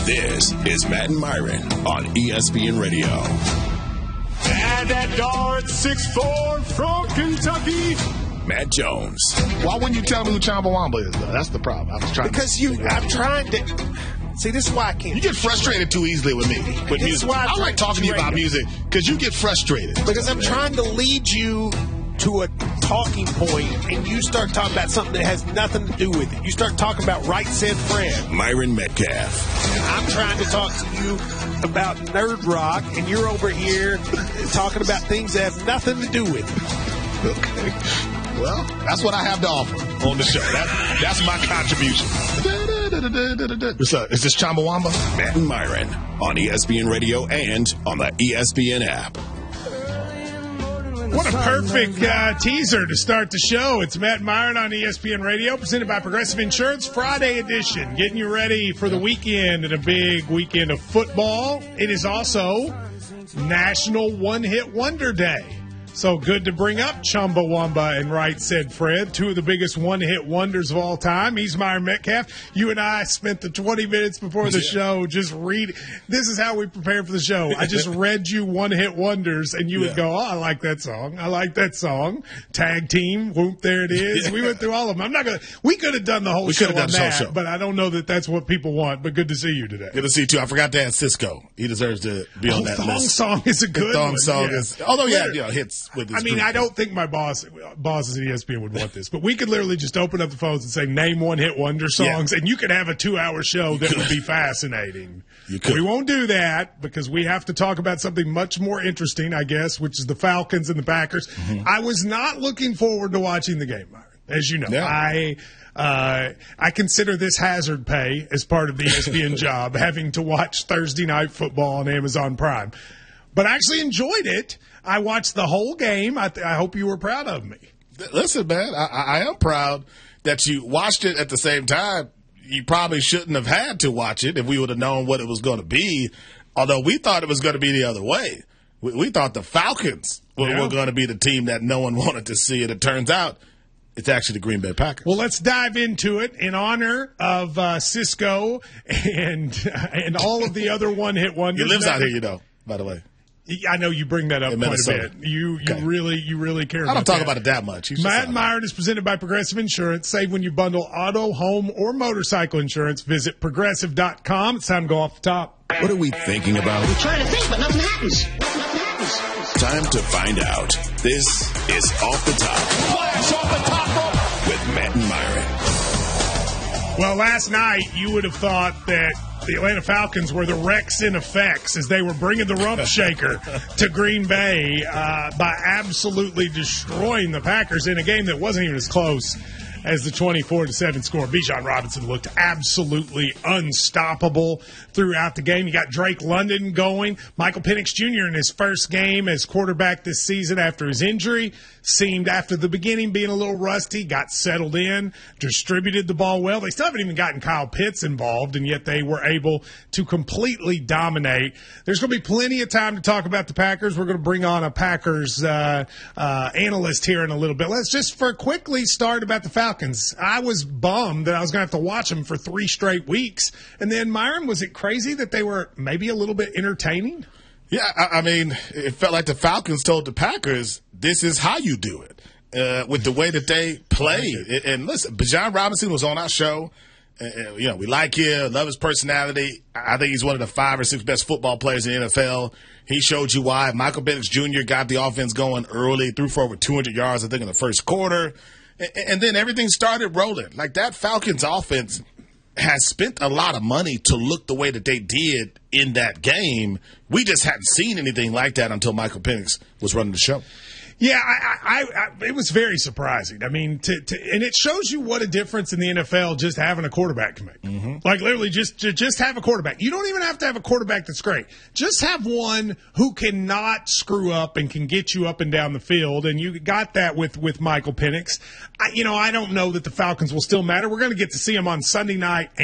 This is Matt and Myron on ESPN Radio. And that dart 6'4" from Kentucky, Matt Jones. Why wouldn't you tell me who Chumbawamba is, though? That's the problem. I'm trying to. See, this is why I can't. You get frustrated too easily with me. With music. I like talking to you about music because you get frustrated. Because I'm trying to lead you to a talking point, and you start talking about something that has nothing to do with it. You start talking about Right Said Fred. Myron Metcalf. And I'm trying to talk to you about Nerd Rock, and you're over here talking about things that have nothing to do with it. Okay. Well, that's what I have to offer on the show. That's my contribution. What's up? Is this Chumbawamba? Matt and Myron on ESPN Radio and on the ESPN app. What a perfect teaser to start the show. It's Matt and Myron on ESPN Radio, presented by Progressive Insurance, Friday edition, getting you ready for the weekend and a big weekend of football. It is also National One-Hit Wonder Day. So good to bring up Chumbawamba and Right Said Fred, two of the biggest one-hit wonders of all time. He's Myron Metcalf. You and I spent the 20 minutes before the show just reading. This is how we prepare for the show. I just read you one-hit wonders, and you would go, oh, I like that song. I like that song. Tag team, whoop, there it is. We went through all of them. I'm not going to – we could have done the whole show on that, but I don't know that that's what people want. But good to see you today. Good to see you, too. I forgot to add Cisco. He deserves to be on that list. Thong song is a good one. Thong song is – although, hits. I don't think my bosses at ESPN would want this, but we could literally just open up the phones and say, name one-hit wonder songs, and you could have a 2-hour show that would be fascinating. We won't do that because we have to talk about something much more interesting, I guess, which is the Falcons and the Packers. Mm-hmm. I was not looking forward to watching the game, Myron, as you know. Yeah. I consider this hazard pay as part of the ESPN job, having to watch Thursday Night Football on Amazon Prime. But I actually enjoyed it. I watched the whole game. I hope you were proud of me. Listen, man, I am proud that you watched it at the same time. You probably shouldn't have had to watch it if we would have known what it was going to be, although we thought it was going to be the other way. We thought the Falcons were going to be the team that no one wanted to see, and it turns out it's actually the Green Bay Packers. Well, let's dive into it in honor of Cisco and all of the other one-hit wonders. He lives out here, by the way. I know you bring that up quite a bit. You really care about that. I don't talk about it that much. Matt and Myron is presented by Progressive Insurance. Save when you bundle auto, home, or motorcycle insurance. Visit Progressive.com. It's time to go off the top. What are we thinking about? We're trying to think, but nothing happens. Time to find out. This is Off the Top. Flash off the top rope with Matt and Myron. Well, last night you would have thought that the Atlanta Falcons were the Rex in effects as they were bringing the rump shaker to Green Bay by absolutely destroying the Packers in a game that wasn't even as close as the 24-7 score. Bijan Robinson looked absolutely unstoppable throughout the game. You got Drake London going. Michael Penix Jr. in his first game as quarterback this season after his injury seemed after the beginning being a little rusty, got settled in, distributed the ball well. They still haven't even gotten Kyle Pitts involved, and yet they were able to completely dominate. There's going to be plenty of time to talk about the Packers. We're going to bring on a Packers analyst here in a little bit. Let's just quickly start about the Falcons. I was bummed that I was going to have to watch them for 3 straight weeks. And then, Myron, was it crazy that they were maybe a little bit entertaining? Yeah, I mean, it felt like the Falcons told the Packers, this is how you do it, with the way that they play. And listen, Bijan Robinson was on our show. We like him, love his personality. I think he's one of the 5 or 6 best football players in the NFL. He showed you why. Michael Penix Jr. got the offense going early, threw for over 200 yards, I think, in the first quarter. And then everything started rolling. Like, that Falcons offense has spent a lot of money to look the way that they did in that game. We just hadn't seen anything like that until Michael Penix was running the show. Yeah, it was very surprising. I mean, and it shows you what a difference in the NFL just having a quarterback can make. Mm-hmm. Like, literally, just have a quarterback. You don't even have to have a quarterback that's great. Just have one who cannot screw up and can get you up and down the field, and you got that with Michael Penix. I don't know that the Falcons will still matter. We're going to get to see them on Sunday night